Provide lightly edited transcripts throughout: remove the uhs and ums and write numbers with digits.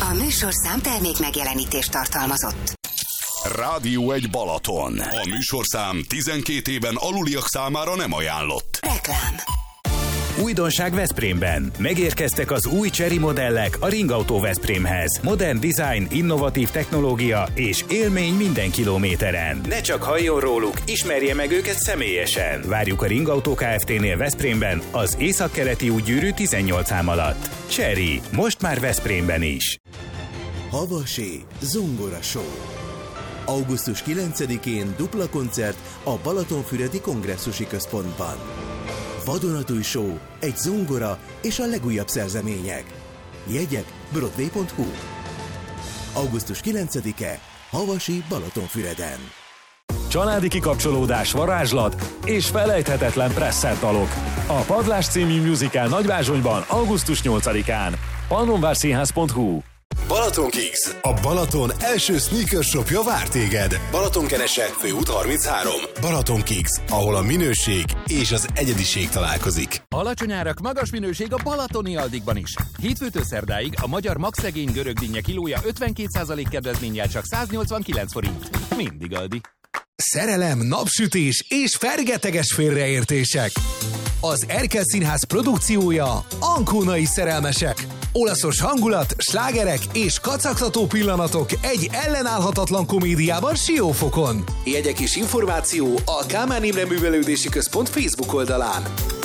A műsorszám termék megjelenítést tartalmazott. Rádió 1 Balaton. A műsorszám 12 éven aluliak számára nem ajánlott. Reklám. Újdonság Veszprémben. Megérkeztek az új Chery modellek a Ringautó Veszprémhez. Modern design, innovatív technológia és élmény minden kilométeren. Ne csak halljon róluk, ismerje meg őket személyesen. Várjuk a Ringautó Kft-nél Veszprémben, az Északkeleti útgyűrű 18 szám alatt. Chery, most már Veszprémben is. Havasi Zongora Show. Augusztus 9-én dupla koncert a Balatonfüredi Kongresszusi Központban. Vadonatúj show, egy zongora és a legújabb szerzemények. Jegyek broadway.hu. Augusztus 9-e, Havasi Balatonfüreden. Családi kikapcsolódás, varázslat és felejthetetlen presszert dalok. A Padlás című musical Nagyvázsonyban augusztus 8-án. Pannonvárszínház.hu. Balaton Kicks, a Balaton első sneaker shopja vár téged. Balatonkerese, főút 33. Balaton Kicks, ahol a minőség és az egyediség találkozik. Alacsony árak, magas minőség a balatoni Aldikban is. Hétfőtől szerdáig a magyar magszegény görögdinnye kilója 52% kedvezménnyel csak 189 forint. Mindig Aldi. Szerelem, napsütés és fergeteges félreértések. Az Erkel Színház produkciója Ancónai szerelmesek. Olaszos hangulat, slágerek és kacagtató pillanatok egy ellenállhatatlan komédiában Siófokon. Jegyek és információ a Kálmán Imre Művelődési Központ Facebook oldalán.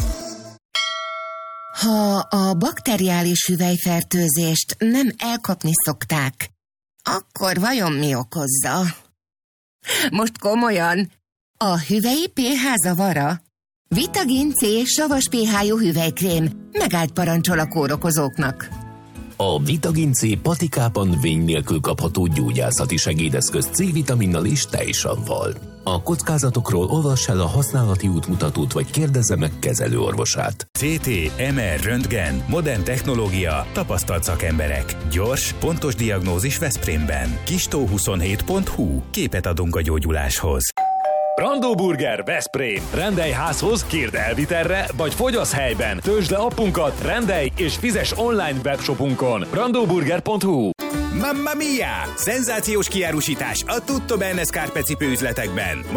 Ha a bakteriális hüvelyfertőzést nem elkapni szokták, akkor vajon mi okozza? Most komolyan, a hüvelyi pH zavara? Vitagin C savas pH-jú hüvelykrém megállt parancsol a kórokozóknak. A Vitagin C patikában vény nélkül kapható gyógyászati segédeszköz C-vitaminnal és tejsavval. A kockázatokról olvass el a használati útmutatót, vagy kérdezze meg kezelőorvosát. CT, MR, röntgen, modern technológia, tapasztalt szakemberek. Gyors, pontos diagnózis Veszprémben. Kistó27.hu. Képet adunk a gyógyuláshoz. Brandó Burger Veszprém. Rendelj házhoz, kérd elvitelre, vagy fogyasz helyben. Töltsd le appunkat, rendelj és fizes online webshopunkon. brandoburger.hu. Mamma mia! Szenzációs kiárusítás a Tutto Bene Scarpe cipőüzletekben.